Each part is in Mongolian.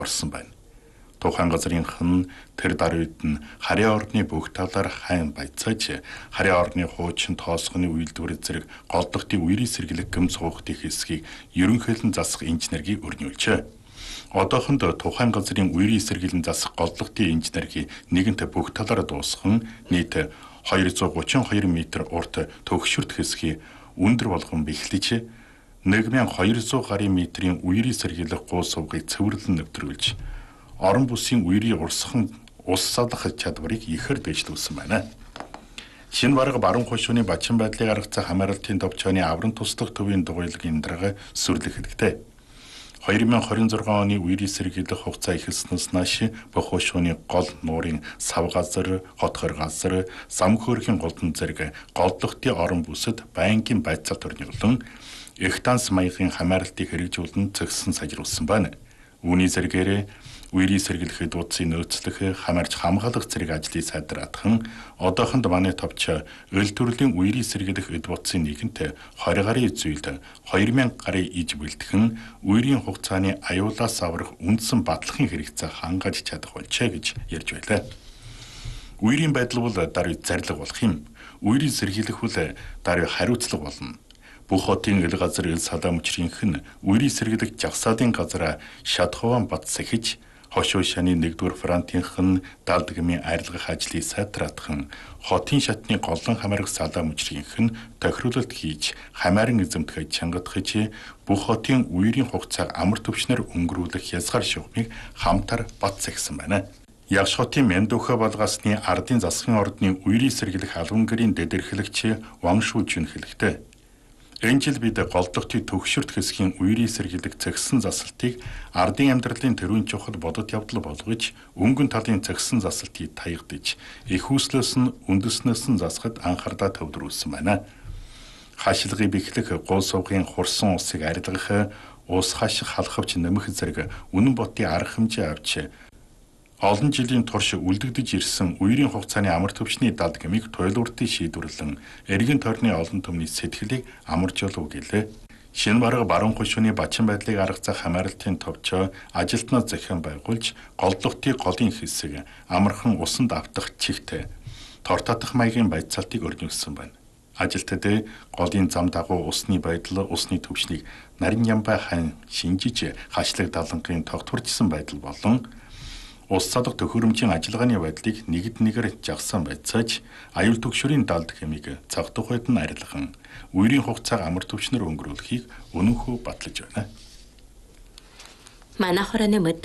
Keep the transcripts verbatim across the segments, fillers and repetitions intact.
орсон байна. Тухайн газрынх нь тэр даруйд нь харийн ордны бүх талаар хайн баяцааж харийн ордны хуучин тоосгоны үйлдвэр зэрэг голдохтын үерийн сэргэлэг гэмц хуухтын хэсгийг ерөнхийлөн засах инженерийг өрнүүлжээ. Одоохонд тухайн газрын үерийн сэргэлэн засах голдохтын инженерийг нэгэнт бүх талаараа дуусган нийт хоёр зуун гучин хоёр метр урт төгшөрт хэсгийг өндөр болгон бэхлэж нэг мянган хоёр зуун гарын метрийн үерийн сэргэлэх гуу сувгыг цэвэрлэн нэвтрүүлж орон бүсийн үерийн урсхан ус салах чадварыг ихээр дэвшлүүлсэн байна. Шинэ бараг баруун хошууны Бачин байдлыг гаргацсан хамааралтын товчооны аврам туслах төвийн дугуйлгийн дарга сүрлэх хэрэгтэй. хоёр мянган хорин зургаан оны үерийн сэргийлэх хугацаа эхэлснээс нааш бүх хошууны гол нуурын сав газар, хотхор газар, зам хөөрхийн голдон зэрэг голдохтын орон бүсэд байнгын байцаал төрнөглөн их данс маягийн хамааралтыг хэрэгжүүлэн зэгсэн сайжруулсан байна. Үүний зэргээр үерийн сэргийлэхэд утсын нөөцлөх хамаарч хамгаалах зэрэг ажлыг сайдраадхан одоохонд манай товч өл төрлийн үерийн сэргийлэх эд утсын нэгэнт двадцать гарын зүйлд хоёр мянга гарын иж бэлтгэн үерийн хугацааны аюулаас аврах үндсэн батлахын хэрэгцээ хангаж чадах болжээ гэж ярьж байлаа. Үерийн байдал бол даруй зарлиг болох юм. Үерийн сэргийлэх бол даруй хариуцлага болно. Бүх хотын ил газар ил салаа мөчрийнх нь үерийн сэргийлэх жагсаалын газараа шатхуван бат сэхэж хошуу шаны нэгдүгээр фронтынх нь далд гмийн арилгах ажлыг сайтраадхан хотын шатны голлон хамаарах салаа мөчрийнх нь тохируулалт хийж хамааран эзэмтгэж чангадахж бүх хотын үерийн хугацааг амар төвчнөр өнгөрүүлэх хязгаар шугамыг хамтар бат сахисан байна. Ягш хотын Мэндөхө болгосны ардын засгийн ордны үерийн сэргийлэх албан гэрийн дэдэрхлэгч Ваншу Жүнхэлэгтэй энэ жил бид голдохтын төгшөрт хэсгийн үерийн сэргийлэх цэгсэн засалтыг ардын амьдралын төрийн чухал бодит явдал болгож өнгөн талын цэгсэн засалтыг таягдж их хүслээс нь үндэснээс нь засахад анхаардаа төвлөрүүлсэн байна. Хашилгыг бэхлэх гол сувгийн хурсан усыг арилгах, ус хаших халахвч нэмэх зэрэг үнэн ботын арга хэмжээ авч олон жилийн турш үлдэгдэж ирсэн үерийн хугацааны амар төвчний далд гмийг туйлууртын шийдвэрлэн эргэн тойрны олон түмний сэтгэлийг амаржуулав гэлээ. Шинэ бараг баруун хошууны Бачин байдлыг гаргацсан хамааралтын товчоо ажилтнаа захин байгуулж голдохтын голын хэсэг амархан усанд автах чихт тор татах маягийн байцаалтыг өрнүүлсэн байна. Ажилтнууд голын зам дагуу усны байдал, усны төвчнийг нарийн ямбай хайн шинжиж хашлаг далангийн тогтворжсэн байдал болон ус салах төхөөрөмжийн ажиллагааны байдлыг нэгд нэгээр жагсан байцааж аюул төгшөрийн далд хэмиг цаг тухайд нь арилгахан үерийн хугацааг амар төвчнөр өнгөрүүлэхийг өнөөхөө батлаж байна. Манай хорооны мэд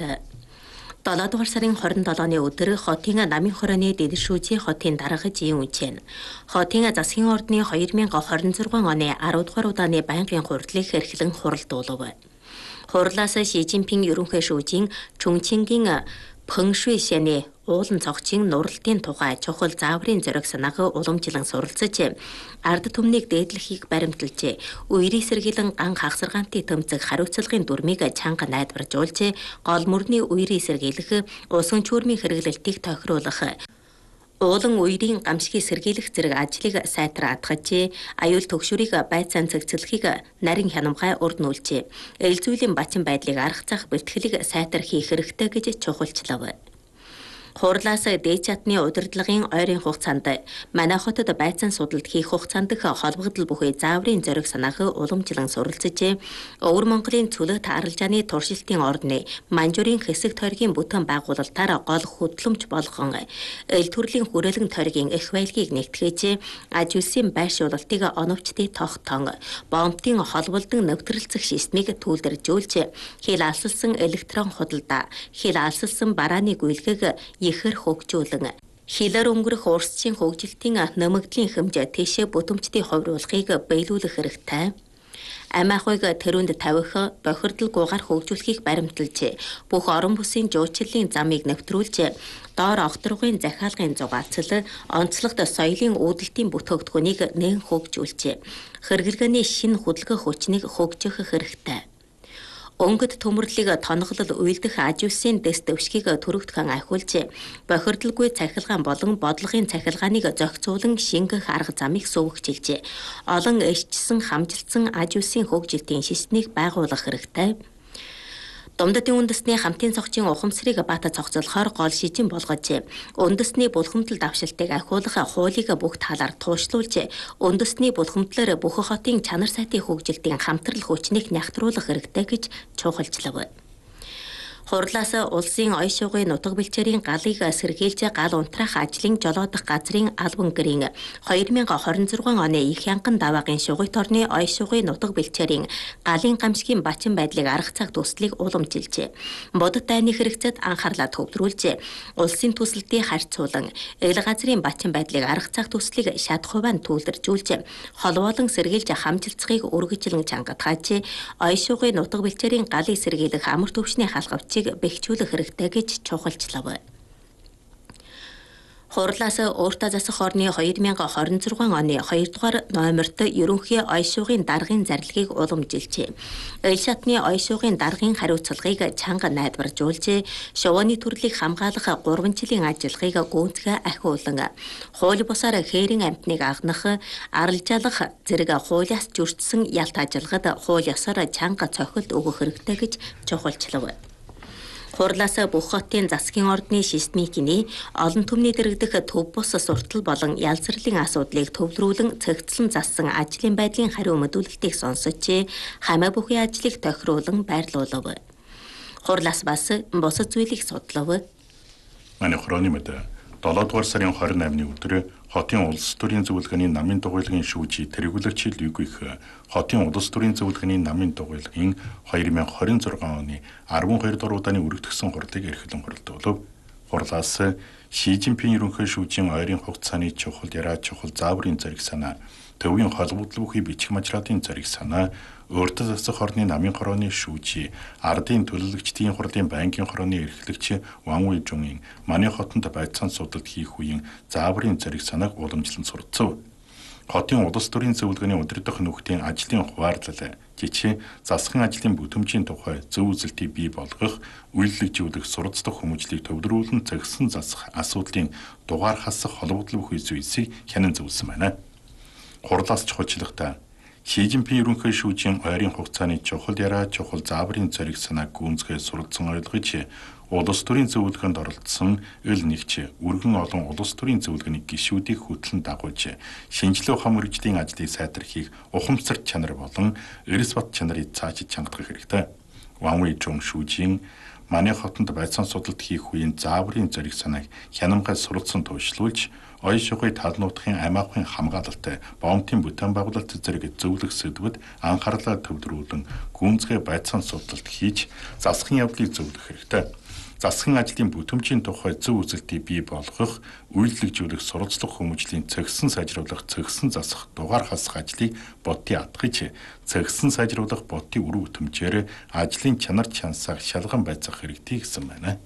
долоо дугаар сарын хорин долооны өдөр хотын намын хорооны дэдшүүжийн хотын дарга жийн үнчэн хотын засгийн ордны хоёр мянган хорин зургаан оны арав дугаар удааны байнгын хурлыг эрхлэн хуралдуулав. Хурлаас Ши Цзиньпин ерөнхий шүүжийн Чүнчингийн Пэнгшуй шаны уулан цогцын нуралтын тухай чухал зааврын зориг санааг уламжлан суралцаж ард түмнийг дээдлэхийг баримталжээ. Үерийн сэргийлэн ган хагсаргаантын тэмцэг хариуцлагын дүрмийг чанга найдваржуулж гол мөрний үерийн сэргийлэх усан чүрмийн хэрэглэлтийг тохируулах уулан үерийн гамшигыг сэргийлэх зэрэг ажлыг сайтар атгаж аюул төгшөрийг байцаан цэгцлэхийг нарийн хянамгай урд нүүлжээ. Эл зүйлийн Бачин байдлыг арга зах бэлтгэлийг сайтар хийх хэрэгтэй гэж чухалчлав. Хурлаас дээд чатны удирдлагын ойрын хугацаанд манай хотод байцаан судалд хийх хугацаанд холбогдол бүхий зааврын зориг санааг уламжлан суралцаж Өвөр Монголын цөлөг тааралжааны туршилтын ордны манжурын хэсэг тойргийн бүтээн байгуулалтаар гол хөтлөмж болгон эл төрлийн хүрээлэн тойргийн их байлгийг нэгтгэж аж үйлсийн байршуулалтыг оновчтой тогтоон бомбтын холболдон нэвтрэлцэх системийг түүлдэржүүлж хил алсалсан электрон худалдаа хил алсалсан барааны гүйлгийг ихэр хөгжүүлэн хилээр өнгөрөх урсчийн хөгжилтийн нэмэгдлийн хэмжээ тийшээ бүтэмжтийн хувируулахыг биелүүлэх хэрэгтэй. Амиахыг тэрүүнд тавих бохирдол гугаар хөгжүүлэхийг баримталж бүх орон бүсийн жуучлалын замыг нэвтрүүлж доор огторгын захиалгын зугаацал онцлогт соёлын үүдэлтийн бүтээгдэхүүнийг нээн хөгжүүлж хэрэглэгээний шинэ хөдөлгөөн хүчнийг хөгжих хэрэгтэй. Өнгөд төмөрлөгийг тоноглол уйлдах аж үйлсийн дэс дэвшгийг төрөгдөхөн ахиулж бохирдолгүй цахилгаан болон бодлогын цахилгааныг зохицуулан шингэх арга замыг сувгчилж олон эшчсэн хамжилсан аж үйлсийн хөгжилтийн системийг байгуулах хэрэгтэй. Думдатын үндэсний хамтын цогцын ухамсарыг бата цогцолохоор гол шижин болгож, үндэсний булхамдал давшилтыг ахиулах хуулийг бүх талаар туушлуулж, үндэсний булхамдлаар бүх хотын чанар сайтын хөгжилтийн хамтрал хүчнийг нягтруулах хэрэгтэй гэж чухалчлав. Хурлаас улсын оён шугын нутаг бэлчээрийн галыг сэргийлж гал унтраах ажлын жолоодох газрын албан гэрийн две тысячи двадцать шесть оны их янган даваагийн шугайт орны оён шугын нутаг бэлчээрийн галын гамшигын бачин байдлыг арга цаг төслийг уламжилжээ. Бодит дайны хэрэгцээд анхаарлаа төвлөрүүлж, улсын төсөлтийн харьцуулан эл газрын бачин байдлыг арга цаг төслийг шат хувиан түүлдэржүүлж, холбоолон сэргийлж хамжилцахыг үргэлжлэн чангатгааж, оён шугын нутаг бэлчээрийн галыг сэргийлэх амар төвшний халхавч бэхжүүлэх хэрэгтэй гэж чухалчлав. Хурлаас өөртөө засах орны две тысячи двадцать шесть оны хоёрдугаар номерт ерөнхий оён шугын даргын зарилгыг уламжилжээ. Эл шатны оён шугын даргын хариуцлагыг чанга найдваржуулж, шувууны төрлийг хамгаалах гурван жилийн ажиллагааг гүйцэтгэх ахиулан, хууль бусаар хээрийн амьтныг агнах, арилжаалах зэрэг хуулиас зөрчсөн ялт ажиллагад хууль ёсоор чанга цохилт өгөх хэрэгтэй гэж чухалчлав. Хурлаас бүх хотын засгийн ордны системийн олон түмний дэргэдэх төв бус суртал болон ялцралын асуудлыг төвлөрүүлэн цэгцлэн зассан ажлын байдлын хариу мэдүүлэлтийг сонсож, хамаа бүхий ажлыг тохируулан байрлуулав. Хурлаас бас бусад зүйлийг судлав. Манай хорооны мэдээ долоо дугаар сарын двадцать eighны өдөр хотын улс төрийн зөвлөгөөний намын дугуйлгын шүүжий тэргүүлэгч Лүгүих хотын улс төрийн зөвлөгөөний намын дугуйлгын две тысячи двадцать шесть оны twelve дугаар удааны өргөдгсөн хурлыг эрхлэн хурлдуулав. Хурлаас Ши Жинпин ерөнхий шүүжийн ойрын хугацааны чухал яриа чухал зааврын зориг санаа, төвийн холбогдол бүхий бичих мажратын зориг санаа, өөртөө засах орны намын хорооны шүүжий, ардын төлөөлөгчдийн хурлын байнгын хорооны эрхлэгч Ван Уйжунгийн манай хотод байцаан судалт хийх үеийн зааврын зориг санааг уламжлан сурцав. Хотын улс төрийн зөвлөгөөний удирдах нөхдөийн ажлын хуваарлал, жишээ засгийн ажлын бүтэмжийн тухай зөв үзэлтийг бий болгох, үйлчлэгжүүлэх, суралцдаг хүмүүжлийг төвлөрүүлэн зэгсэн засах асуудлын дугаар хасах холбогдол бүхий зүйлсийг хянан зөвлөсөн байна. Хурлаас чухалчлагтай Ши Жинпин ерөнхий шүүжийн ойрын хугацааны чухал яриа чухал зааврын зориг санааг гүнзгий суралцсан ойлгож, улс төрийн зөвлөгөөнд оролцсон эл нэгч өргөн олон улс төрийн зөвлөгөөний гишүүдийг хөтлөн дагуулж, шинжилгээ ухаан мөрөгжлийн ажлыг сайдархийг ухамсар чанар болон эрс бат чанарыг цаашид чангадах хэрэгтэй. Ван Уйжун шүүжийн манай хотод байцаан судалт хийх үеийн зааврын зориг санааг хянамгай суралцсан туушлуулж, оён шугын тал нутгийн амиахын хамгаалалтай боомтын бүтээн байгуулалт зэрэг зөвлөх сэдвэд анхаарлаа төвлөрүүлэн гүнзгий байцаан судалт хийж засгийн явдлыг зөвлөх хэрэгтэй. Засгийн ажлын бүтэмжийн тухай зөв үзэлтийг бий болгох, үйлчлэгжүүлэх, суралцлах хүмүүжлийн цэгсэн сайжруулах, цэгсэн засах, дугаар хасах ажлыг ботын атгаж, цэгсэн сайжруулах ботын үр бүтэмжээр ажлын чанар чансааг шалган байцаах хэрэгтэй гэсэн байна.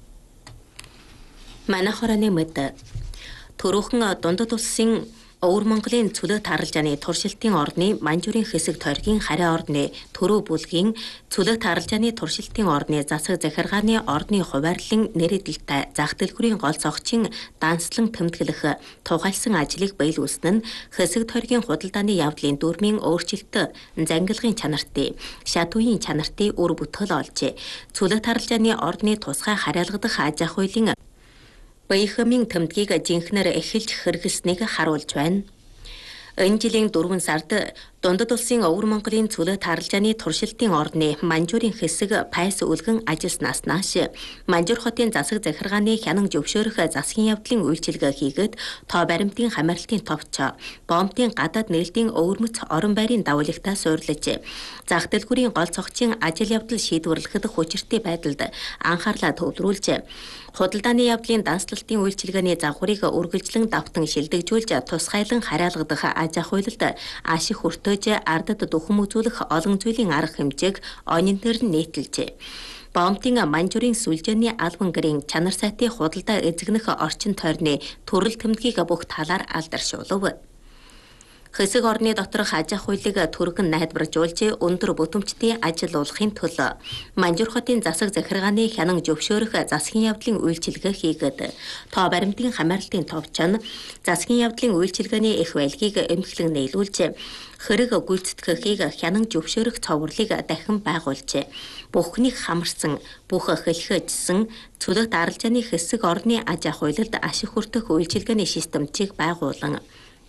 Манай хорооны мэд Төрөөхөн дундад улсын Өвөр Монголын цөлөө таралжааны туршилтын орны Манжурын хэсэг тойргийн хараа орны Төрөө бүлгийн цөлөө таралжааны туршилтын орны засаг захиргааны орны хуваарлан нэрэдэлтэй зах дэлгүүрийн гол зогчин данслан тэмдэглэх тухайлсан ажлыг биелүүлсэн нь хэсэг тойргийн худалдааны явдлын дүрмийн өөрчлөлт зангилгын чанартай, шат үеийн чанартай үр бүтгэл олжээ. Цөлөө таралжааны орны тусгай хариалгадах аж ахуй хуулийн Баяхамын тэмдгийг жинхнэр эхэлж хэрэглэснийг харуулж байна. Энэ жилийн дөрвөн сард дундад улсын Өвөр Монголын цөлөө таралжааны туршилтын орны Манжурын хэсэг пайс үлгэн ажилласнаас нааш Манжур хотын засаг захиргааны хянан зөвшөөрөх засгийн явдлын үйлчилгээ хийгээд тоо баримтын хамаарлтын товч, боомтын гадаад нээлтийн өвөрмөц орон байрын давуулагтаа суйрлаж, зах дэлгүүрийн гол цогцын ажил явдал шийдвэрлэхэд хүчиртэй байдалд анхаарлаа төвлөрүүлж, худалдааны явдлын данслалтын үйлчилгээний загварыг үргэлжлэн давтан шилдэгжүүлж, тусгайлан хариалгадах аж ахуйлалд ашиг хүртэж, ардад дөхөм үзүүлэх олон зүйлийн арга хэмжээг онинтер нь нийтэлжээ. Боомтын Манжурын сүлжээний албан гэрийн чанар сайтын худалдаа эзэгнэх орчин тойрны төрөл тэмдгийг бүх талаар алдаршуулв. Хэсэг орны доторх аж ахуйлыг түргэн найдваржуулж өндөр бүтэмжтэй ажилуулахын төлөө Манжуур хотын засаг захиргааны хянан зөвшөөрөх засгийн явдлын үйлчилгээ хийгээд тоо баримтын хамаарлалтын товчон засгийн явдлын үйлчилгээний их байлгийг эмхлэн нийлүүлж хэрэг гүйцэтгэхийг хянан зөвшөөрөх цоврурлыг дахин байгуулжээ. Бүхнийг хамарсан, бүх хэлхэжсэн цөлөгт аралжааны хэсэг орны аж ахуйлалд ашиг хүртэх үйлчилгээний системчийг байгуулан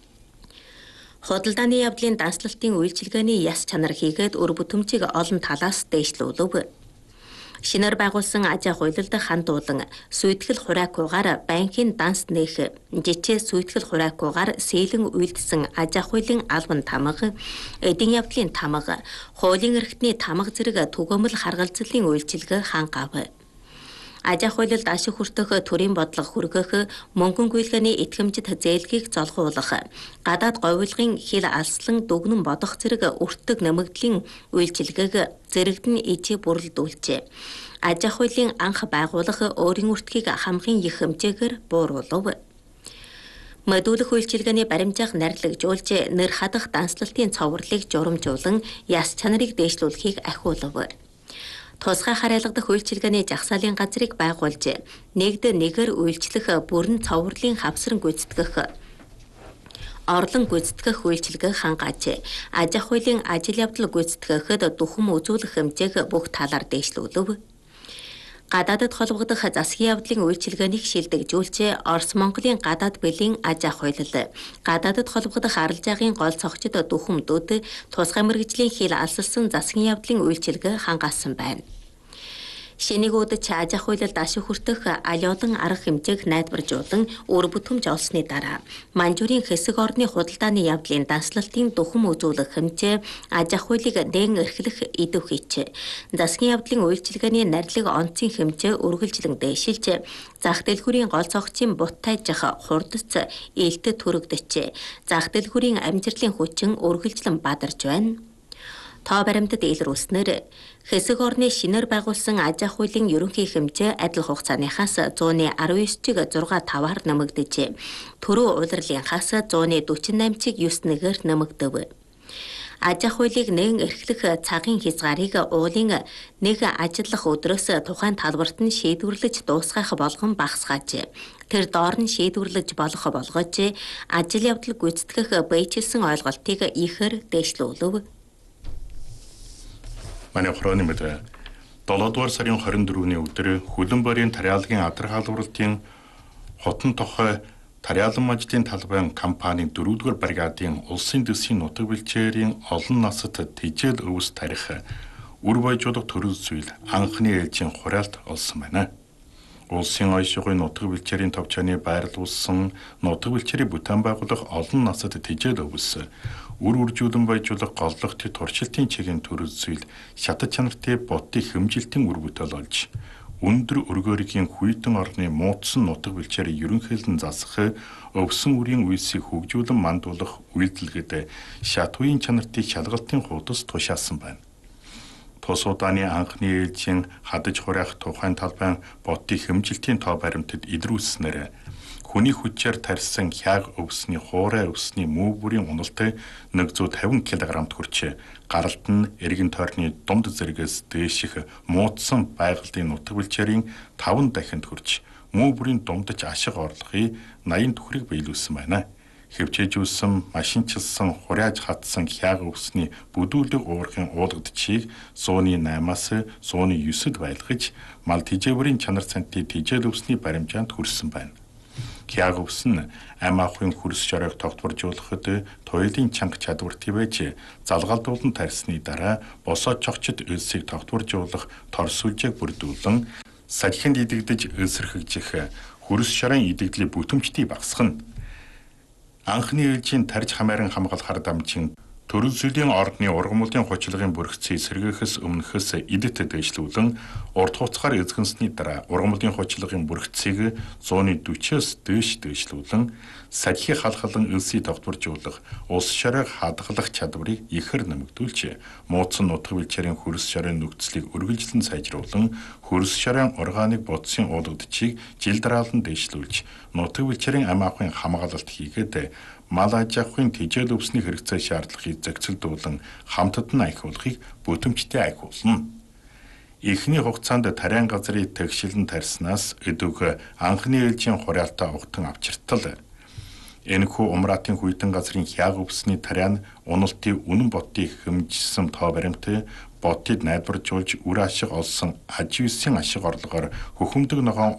худалдааны явдлын данслалтын үйлчилгээний яс чанар хийгээд өр бүтэмжийг олон талаас дэвшлүүлв. Шинээр байгуулсан аж ахуйлалд хандуулан сүйтгэл хураакуугаар банкын данс нээх, жижиг сүйтгэл хураакуугаар сэлэн үйлдсэн аж ахуйлын албан тамга, эдийн явдлын тамга, хуулийн эрхтний тамга зэрэг түгээмэл харгалзлын үйлчилгээ хангав. Аж ахуйлалд ашиг хүртэх төрийн бодлого хүргэх, мөнгөн гүйлгээний итгэмжит зээлгийг золгуулах, гадаад говьлогын хил алслан дүгнэн бодох зэрэг өртөг нэмэгдлийн үйлчилгээг зэрэгдэн ижи бүрэлдүүлжээ. Аж ахуйлын анх байгуулах өөрийн өртгийг хамгийн их хэмжээгээр бууруулав. Мэдүүлэх үйлчилгээний баримжаах нарлагжуулж, нэр хадах данслалтын цоврурлыг журамжуулан, яс чанарыг дээшлүүлэхийг ахиулав. Тусгай хараалгадах үйлчилгээний жагсаалын газрыг байгуулж, нэгд нэгээр үйлчлэх бүрэн цоврурлын хавсран гүйцэтгэх, орлон гүйцэтгэх үйлчилгээ хангааж, аж ахуйлын ажил явдал гүйцэтгэхэд дүхэм үзүүлэх хэмжээг бүх талаар дээшлүүлв. Гадаадд холбогдох засгийн явдлын үйлчилгээнийг шилдэгжүүлж, Орос Монголын гадаад бэлгийн аж ахуйлал, гадаадд холбогдох арилжаагийн гол цогцод дүхэмдүүд тусгай мэргэжлийн хил алсалсан засгийн явдлын үйлчилгээ хангаасан байна. Шинийг удаж аж ахуйлалд ашиг хүртэх алиолон арга хэмжээг найдваржуулан өр бүтэмж олсны дараа Манжуурын хэсэг орны худалдааны явдлын данслалтын дүхэм үзүүлэх хэмжээ аж ахуйлыг дээн эрхлэх идэв хийч. Засгийн явдлын үйлчилгээний нарилга онцгийн хэмжээ үргэлжлэн дээшилж, зах дэлгүүрийн гол цогцын бут тайжих хурдац ээлтэд төрөгдөж, зах дэлгүүрийн амжилтлын хүчин үргэлжлэн бадарч байна. Тоо баримтад илрүүлснээр хэсэг орны шинээр байгуулсан аж ахуйлын ерөнхий хэмжээ адил хугацааныхаас зууны арван девять-ийг зургаан таваар нэмэгдэж, төрөө улирлынхаас зууны дөрвөн восемь-ийг девять нэгээр нэмэгдэв. Аж ахуйлыг нээн эрхлэх цагийн хязгаарыг уулын нэг ажиллах өдрөөс тухайн талбарт нь шийдвэрлэж дуусгах болгон багасгааж, тэр доор нь шийдвэрлэж болох болгож, ажил явдал гүйцэтгэх бэйжилсэн ойлголтыг ихээр дээшлүүлв. Манай хорооны мэдээ долоо дугаар сарын хорин дөрөвний өдөр Хүлэнборийн тариалгын адар халдварлалтын хотон тохой тариалан мажлын талбайн компанийн дөрөвдүгээр бригадын улсын дэсгийн нутаг бэлчээрийн олон насад тэжээл өвс тарих үр баяжуулах төрөл зүйл анхны ээлжийн хураалт олсон байна. Улсын ойшигын нутаг бэлчээрийн товчооны байрлуулсан нутаг бэлчээрийн бүтээн байгуулах олон насад тэжээл өвс үр үржүүлэн баяжуулах голлогт туршилтын чиглэлийн төрөл зүйл шатад чанартай бодтын хэмжилтийн үр бүтээл олж өндөр өргөөрийн хүйтэн орны муудсан нутаг бэлчээрийн ерөнхийлөн засах өвсөн үрийн үйлсийг хөгжүүлэн мандуулах үйлдэлгэд шат үеийн чанартыг шалгалтын хуудас тушаасан байна. Тус удааны анхны ээлжийн хадаж хураах тухайн талбайн бодтын хэмжилтийн тоо баримтад илрүүлснээр хүний хүчээр тарьсан хяг өвсний хуурай өвсний мөв бүрийн уналтай нэг зуун тавин килограммд хүрч гаралт нь эргэн тойрны дунд зэрэгээс дээших муудсан байгальдын нутаг бэлчээрийн таван дахинд хүрч мөв бүрийн дундаж ашиг орлогын наян түвхрийг биелүүлсэн байна. Хэвчээжүүлсэн, машинчилсан, хурааж хатсан хяг өвсний бүдүүлэг уурхын уулгадчийг сууны наймаас сууны девять-д байлгаж мал тэжээврийн чанар цантын тэжээл өвсний баримжаанд хүрсэн байна. Хяг өвс нь ам ахуйн хөрс шоройг тогтворжуулахад туйлын чанга чадвартай байж залгаалдуулан тарьсны дараа босоо чогчд өлсийг тогтворжуулах торс сүлжээг бүрдүүлэн сахинд идэгдэж өлсөрхөгжих хөрс шоройн идэгдлийн бүтэмжтийг багасгана. Анхны ээлжийн тарж хамааран хамгаалахар дамжин төрөл зүйлийн ордны ургамлын хуучлагын бүрхцийг сэргээхээс өмнөхөөс идэт дэвшлүүлэн урт хугацаар эзэгэнсний дараа ургамлын хуучлагын бүрхцийг зууны дөрвөөс дээш дэвшлүүлэн сахихыг халахлан өлсийг тогтворжуулах улс шоройг хадгалах чадварыг ихээр нэмэгдүүлж муудсан нутаг бэлчээрийн хөрс шоройн нөхцөлийг үргэлжлэн сайжруулан хөрс шоройн органик бодсын уулгадчийг жил дараалан дэвшлүүлж нутаг бэлчээрийн ам ахуйн хамгаалалт хийгээд мал аж ахуйн тэжээл өвсний хэрэгцээ шаардлагыг зохицолдуулан хамтад нь ахиулахыг бүтэмжтэй ахиулна. Эхний хугацаанд тариан газрын тэгшилэн тарьснаас өдөг анхны ээлжийн хураалтаа угтан авчиртал. Энэхүү умраатын хүйтэн газрын хяг өвсний тариан уналтын үнэн ботыг хэмжсэн тоо баримт ботыг найдваржуулж үр ашиг олсон аж үйлсийн ашиг орлогоор хөхөмдөг ногоон